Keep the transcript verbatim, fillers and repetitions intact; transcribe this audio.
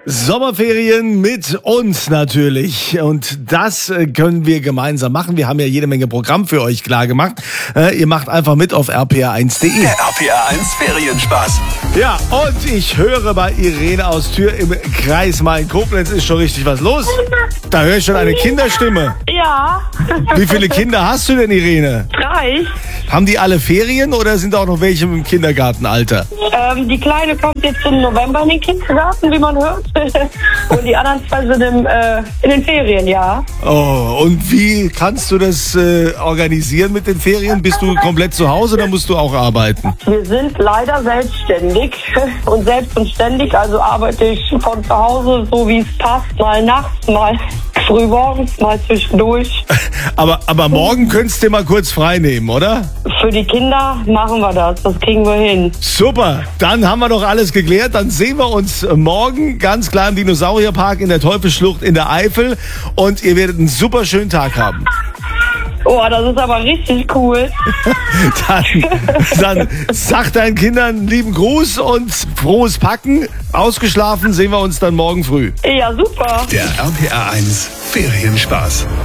Sommerferien mit uns natürlich. Und das äh, können wir gemeinsam machen. Wir haben ja jede Menge Programm für euch klar gemacht. Äh, ihr macht einfach mit auf r p r eins punkt de. Der R P R eins Ferienspaß. Ja, und ich höre bei Irene aus Tür im Kreis Main-Koblenz ist schon richtig was los. Da höre ich schon eine Kinderstimme. Ja. Wie viele Kinder hast du denn, Irene? Drei. Haben die alle Ferien oder sind auch noch welche im Kindergartenalter? Ähm, die Kleine kommt jetzt im November in den Kindergarten, wie man hört. Und die anderen zwei sind im, äh, in den Ferien, ja. Oh, und wie kannst du das äh, organisieren mit den Ferien? Bist du komplett zu Hause oder musst du auch arbeiten? Wir sind leider selbstständig und selbst und ständig, also arbeite ich von zu Hause, so wie es passt, mal nachts, mal frühmorgens, mal zwischendurch. Aber, aber morgen könntest du dir mal kurz frei nehmen, oder? Für die Kinder machen wir das, das kriegen wir hin. Super, dann haben wir doch alles geklärt. Dann sehen wir uns morgen ganz klar im Dinosaurierpark in der Teufelsschlucht in der Eifel. Und ihr werdet einen super schönen Tag haben. Oh, das ist aber richtig cool. Dann, dann sag deinen Kindern lieben Gruß und frohes Packen. Ausgeschlafen sehen wir uns dann morgen früh. Ja, super. Der R P R eins Ferienspaß.